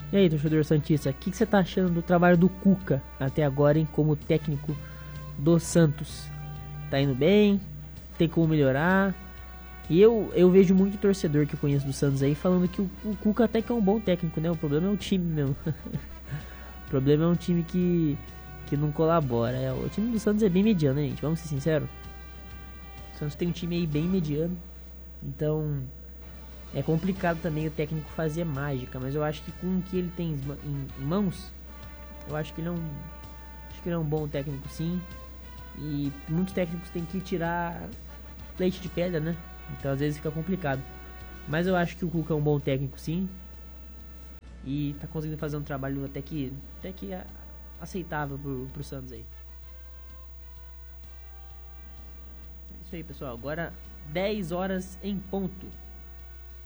E aí, torcedor santista, o que você tá achando do trabalho do Cuca até agora, hein, como técnico do Santos? Tá indo bem? Tem como melhorar? E eu vejo muito torcedor que eu conheço do Santos aí falando que o Cuca até que é um bom técnico, né? O problema é o time mesmo. O problema é um time que não colabora. O time do Santos é bem mediano, né, gente? Vamos ser sinceros. O Santos tem um time aí bem mediano. Então é complicado também o técnico fazer mágica. Mas eu acho que com o que ele tem em mãos, eu acho que ele é um bom técnico, sim. E muitos técnicos têm que tirar leite de pedra, né? Então às vezes fica complicado. Mas eu acho que o Cuca é um bom técnico, sim. E tá conseguindo fazer um trabalho até que aceitável pro Santos aí. É isso aí, pessoal. Agora 10 horas em ponto.